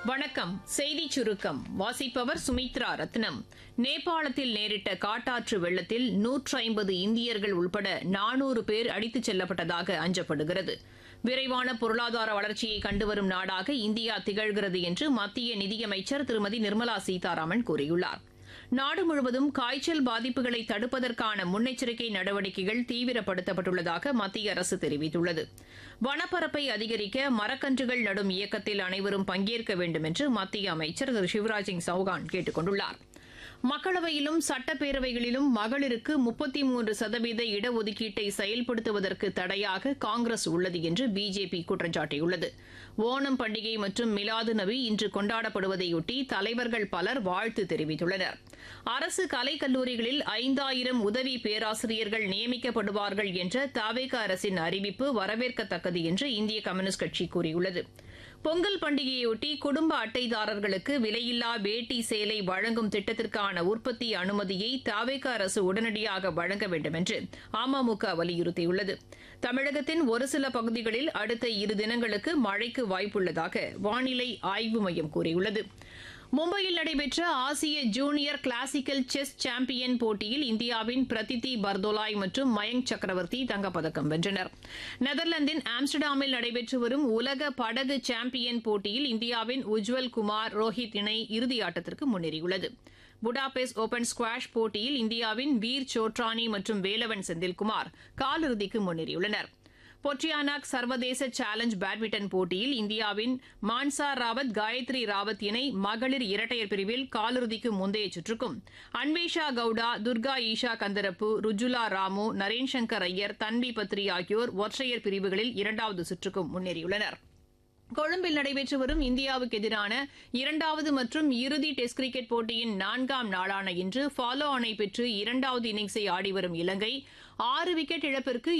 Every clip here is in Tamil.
வணக்கம். செய்திச் சுருக்கம் வாசிப்பவர் சுமித்ரா ரத்னம். நேபாளத்தில் நேரிட்ட காட்டாற்று வெள்ளத்தில் 150 இந்தியர்கள் உட்பட 400 பேர் அடித்துச் செல்லப்பட்டதாக அஞ்சப்படுகிறது. விரைவான பொருளாதார வளர்ச்சியை கண்டுவரும் நாடாக இந்தியா திகழ்கிறது என்று மத்திய நிதியமைச்சர் திருமதி நிர்மலா சீதாராமன் கூறியுள்ளார். நாடு முழுவதும் காய்ச்சல் பாதிப்புகளை தடுப்பதற்கான முன்னெச்சரிக்கை நடவடிக்கைகள் தீவிரப்படுத்தப்பட்டுள்ளதாக மத்திய அரசு தெரிவித்துள்ளது. வனப்பரப்பை அதிகரிக்க மரக்கன்றுகள் நடும் இயக்கத்தில் அனைவரும் பங்கேற்க வேண்டும் என்று மத்திய அமைச்சர் திரு சிவராஜ் சிங் சௌகான் கேட்டுக் கொண்டுள்ளார். மக்களவையிலும் சட்டப்பேரவைகளிலும் மகளிருக்கு 33% இடஒதுக்கீட்டை செயல்படுத்துவதற்கு தடையாக காங்கிரஸ் உள்ளது என்று பிஜேபி குற்றம் சாட்டியுள்ளது. ஓணம் பண்டிகை மற்றும் மிலாது நபி இன்று கொண்டாடப்படுவதையொட்டி தலைவர்கள் பலர் வாழ்த்து தெரிவித்துள்ளனர். அரசு கலைக்கல்லூரிகளில் 5000 உதவி பேராசிரியர்கள் நியமிக்கப்படுவார்கள் என்ற தவேக அரசின் அறிவிப்பு வரவேற்கத்தக்கது என்று இந்திய கம்யூனிஸ்ட் கட்சி கூறியுள்ளது. பொங்கல் பண்டிகையொட்டி குடும்ப அட்டைதாரர்களுக்கு விலையில்லா வேட்டி சேலை வழங்கும் திட்டத்திற்கான உற்பத்தி அனுமதியை தவேக அரசு உடனடியாக வழங்க வேண்டும் என்று அமமுக வலியுறுத்தியுள்ளது. தமிழகத்தின் ஒரு சில பகுதிகளில் அடுத்த 2 தினங்களுக்கு மழைக்கு வாய்ப்புள்ளதாக வானிலை ஆய்வு மையம் கூறியுள்ளது. மும்பையில் நடைபெற்ற ஆசிய ஜூனியர் கிளாசிக்கல் செஸ் சாம்பியன் போட்டியில் இந்தியாவின் பிரதிதி பர்தோலாய் மற்றும் மயங்க் சக்கரவர்த்தி தங்கப்பதக்கம் வென்றனர். நெதர்லாந்தின் ஆம்ஸ்டர்டாமில் நடைபெற்று வரும் உலக படகு சாம்பியன் போட்டியில் இந்தியாவின் உஜ்வல் குமார் ரோஹித் இணை இறுதியாட்டத்திற்கு முன்னேறியுள்ளது. புடாபெஸ்ட் ஓபன் ஸ்குவாஷ் போட்டியில் இந்தியாவின் வீர் சோட்ரானி மற்றும் வேலவன் செந்தில்குமார் காலிறுதிக்கு முன்னேறியுள்ளனா். பொட்ரியானாக் சர்வதேச சேலஞ்ச் பேட்மிண்டன் போட்டியில் இந்தியாவின் மான்சா ராவத் காயத்ரி ராவத் இணை மகளிர் இரட்டையர் பிரிவில் காலிறுதிக்கு முந்தைய சுற்றுக்கும், அன்வேஷா கவுடா, துர்கா ஈஷா கந்தரப்பு, ருஜுலா ராமு, நரேன் சங்கர் ஐயர், தன்வி பத்ரி ஆகியோர் ஒற்றையர் பிரிவுகளில் 2வது சுற்றுக்கும் முன்னேறியுள்ளனா். கொழும்பில் நடைபெற்று வரும் இந்தியாவுக்கு எதிரான 2வது மற்றும் இறுதி டெஸ்ட் கிரிக்கெட் போட்டியின் 4ஆம் நாளான இன்று ஃபாலோ ஆனை பெற்று 2வது இன்னிங்ஸை ஆடிவரும் இலங்கை 6 விக்கெட் இழப்பிற்கு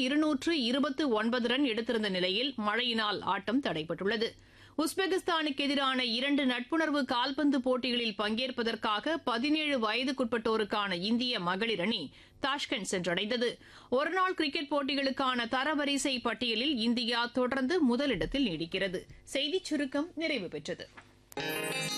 229 ரன் எடுத்திருந்த நிலையில் மழையினால் ஆட்டம் தடைபட்டுள்ளது. உஸ்பெகிஸ்தானுக்கு எதிரான 2 நட்புணர்வு கால்பந்து போட்டிகளில் பங்கேற்பதற்காக 17 வயதுக்குட்பட்டோருக்கான இந்திய மகளிர் அணி தாஷ்கண்ட் சென்றடைந்தது. ஒருநாள் கிரிக்கெட் போட்டிகளுக்கான தரவரிசை பட்டியலில் இந்தியா தொடர்ந்து முதலிடத்தில் நீடிக்கிறது. செய்திச் சுருக்கம் நிறைவு பெற்றது.